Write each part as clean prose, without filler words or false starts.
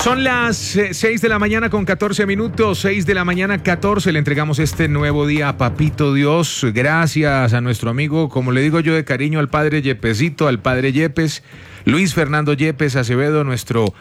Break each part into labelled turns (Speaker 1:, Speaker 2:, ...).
Speaker 1: Son las 6 de la mañana con 14 minutos, 6 de la mañana 14. Le entregamos este nuevo día a Papito Dios. Gracias a nuestro amigo, como le digo yo de cariño, al padre Yepesito, al padre Yepes, Luis Fernando Yepes Acevedo, nuestro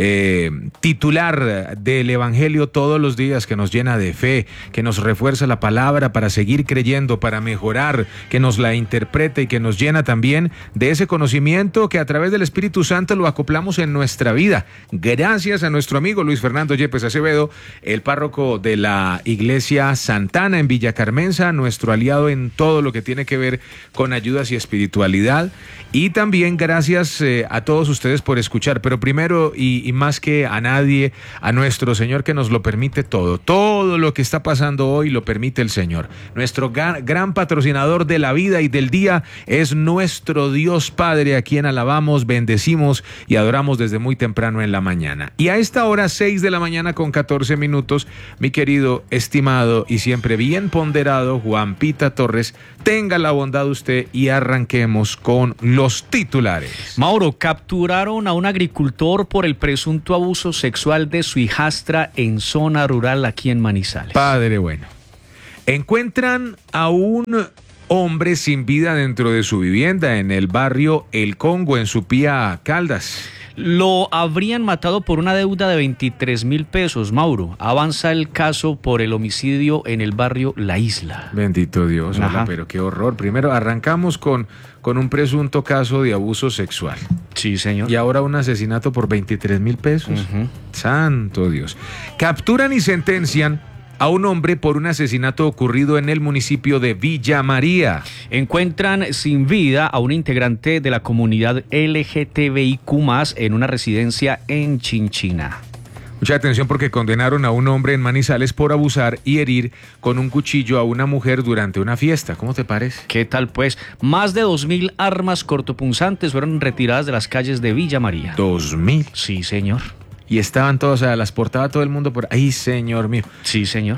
Speaker 1: titular del Evangelio todos los días, que nos llena de fe, que nos refuerza la palabra para seguir creyendo, para mejorar, que nos la interpreta y que nos llena también de ese conocimiento que a través del Espíritu Santo lo acoplamos en nuestra vida. Gracias a nuestro amigo Luis Fernando Yepes Acevedo, el párroco de la Iglesia Santana en Villa Carmenza, nuestro aliado en todo lo que tiene que ver con ayudas y espiritualidad. Y también gracias a todos ustedes por escuchar, pero primero y más que a nadie, a nuestro Señor, que nos lo permite todo. Todo lo que está pasando hoy lo permite el Señor. Nuestro gran patrocinador de la vida y del día es nuestro Dios Padre, a quien alabamos, bendecimos y adoramos desde muy temprano en la mañana. Y a esta hora, 6 de la mañana con 14 minutos, mi querido, estimado y siempre bien ponderado Juan Pita Torres, tenga la bondad usted y arranquemos con los titulares.
Speaker 2: Mauro, capturaron a un agricultor por el presunto abuso sexual de su hijastra en zona rural aquí en Manizales.
Speaker 1: Padre bueno. Encuentran a un hombre sin vida dentro de su vivienda en el barrio El Congo, en Supía, Caldas.
Speaker 2: Lo habrían matado por una deuda de 23.000 pesos, Mauro. Avanza el caso por el homicidio en el barrio La Isla.
Speaker 1: Bendito Dios, hola, pero qué horror. Primero arrancamos con un presunto caso de abuso sexual.
Speaker 2: Sí, señor.
Speaker 1: Y ahora un asesinato por 23.000 pesos. Santo Dios. Capturan y sentencian a un hombre por un asesinato ocurrido en el municipio de Villa María.
Speaker 2: Encuentran sin vida a un integrante de la comunidad LGTBIQ+, en una residencia en Chinchina.
Speaker 1: Mucha atención, porque condenaron a un hombre en Manizales por abusar y herir con un cuchillo a una mujer durante una fiesta. ¿Cómo te parece?
Speaker 2: ¿Qué tal pues? Más de 2.000 armas cortopunzantes fueron retiradas de las calles de Villa María.
Speaker 1: ¿2.000?
Speaker 2: Sí, señor.
Speaker 1: Y estaban todos, o sea, las portaba todo el mundo por ahí, señor mío.
Speaker 2: Sí, señor.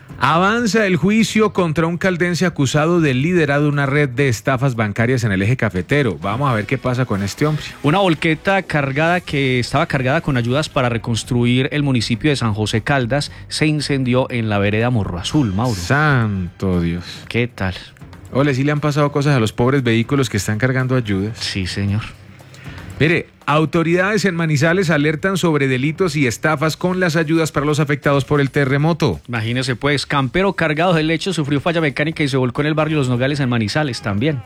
Speaker 1: Avanza el juicio contra un caldense acusado de liderar una red de estafas bancarias en el eje cafetero. Vamos a ver qué pasa con este hombre.
Speaker 2: Una volqueta que estaba cargada con ayudas para reconstruir el municipio de San José Caldas se incendió en la vereda Morro Azul, Mauro.
Speaker 1: Santo Dios.
Speaker 2: ¿Qué tal?
Speaker 1: Ole, sí le han pasado cosas a los pobres vehículos que están cargando ayudas.
Speaker 2: Sí, señor.
Speaker 1: Mire, autoridades en Manizales alertan sobre delitos y estafas con las ayudas para los afectados por el terremoto.
Speaker 2: Imagínese pues, campero cargado de leche sufrió falla mecánica y se volcó en el barrio Los Nogales en Manizales también.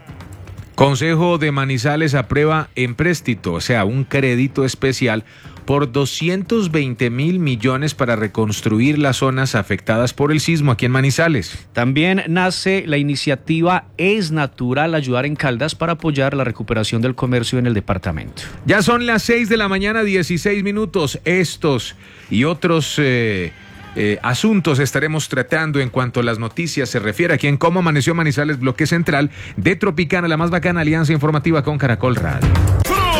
Speaker 1: Consejo de Manizales aprueba empréstito, o sea, un crédito especial por 220.000 millones para reconstruir las zonas afectadas por el sismo aquí en Manizales.
Speaker 2: También nace la iniciativa Es Natural Ayudar en Caldas para apoyar la recuperación del comercio en el departamento.
Speaker 1: Ya son las 6 de la mañana, 16 minutos. Estos y otros asuntos estaremos tratando en cuanto a las noticias se refiere aquí en Cómo Amaneció Manizales, bloque central de Tropicana, la más bacana alianza informativa con Caracol Radio.